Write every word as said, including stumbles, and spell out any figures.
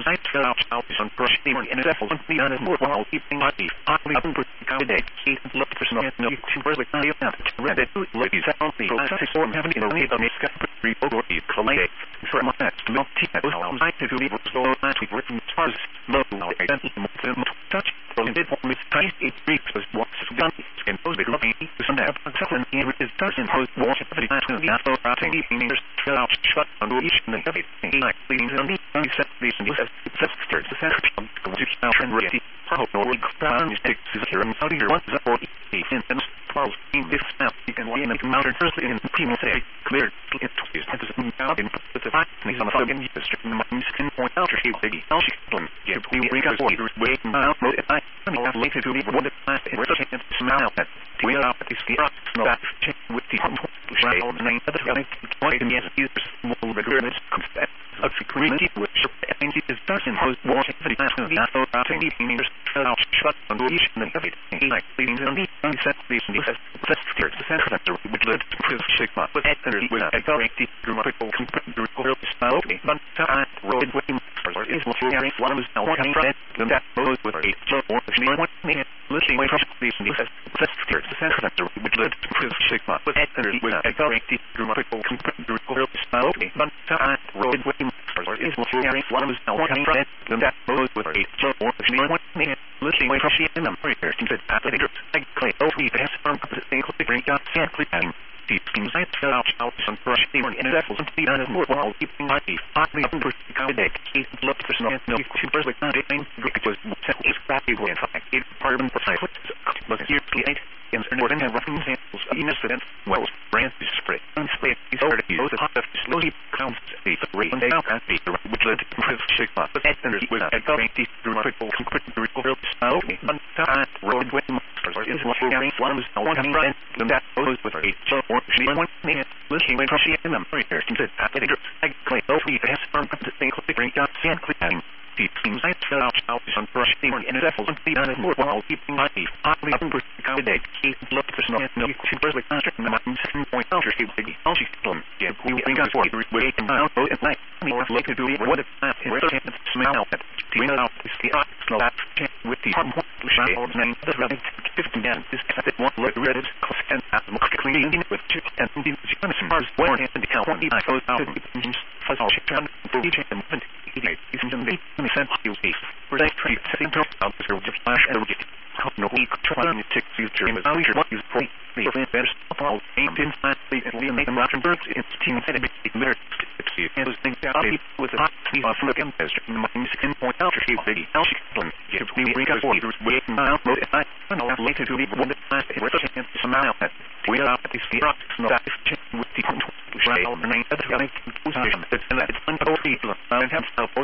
I fell out out on brushing and devil and the other more while keeping my beef. I leave them for the key and look for some no two birds like I have to read it. Ladies on the process or having in a way of make up report or you collate for my best not tea I was like to leave so I to written stars low I don't touch so it for me tight it breaks was what's done and those big rubby to some have something here is doesn't hold water for the actual after writing fingers out shut on each and everything like leading to me I set these and this sisters the center of the trend ready hope no crown is takes is here and how do you want that or in and twelve in this snap you can win and mountain first in people say clear it is that is out in the fact on the fucking use in my skin point out she baby how she can get we bring us wait now I I have later to leave what the last and chance smile that we are up at this rock that check with the shade on the name of the twenty years users will regret this concept of security which and it is doesn't host water for the after routing the fingers out shut on each and everything like leading to the set these that's clear the center of the which led to prove sigma with energy with a corrected grammatical computer style but I road with is what you are one of the one from that both with a so or one minute looking away from these that's clear the center of the which led to prove sigma with energy with a corrected grammatical computer style but I road with is what you are one of the one from that both with a so or one minute looking away from she and number here seems that path I claim oh we pass from the thing click bring out and click and deep schemes I fell out out some brush and devils and the other more while keeping my beef hotly up for the candidate he looked for some no two birds like that it was is crappy in fact it carbon for cycles look here eight in more than rough examples of incident wells brands spray unspray is already both hot of slowly counts the rate and out at the which led to prove sigma but energy with a corrected grammatical computer style but I road with monsters is what you are one of the one from that both with a so or one minute looking away from she and number here seems that I claim oh we pass from the thing click bring out and click and deep schemes I fell out out some brush and devils and the other more while keeping my beef hotly up for the candidate he looked for some no two birds like that in the second point out she big how she told yeah we bring out for the way and out both at night more like to do what if I smell that to win out is the slow that with the hot shadow name the rabbit fifteen and this that one look red cost and clean with two and the some bars one and the count one I goes out fuzz all chicken for each and movement is in the sense you see for that tree setting top out the just flash and no we trying to take future is how you what is point the best of all aimed in flatly and we make them rock and birds it's team and it there it's the and those things out with a hot sleeve off from again as in my second point out she big how she can give me bring us for way out mode if I know later to leave one that last and chance some out that we are at this rocks no that with the shade on the name of the it's unbelievable and have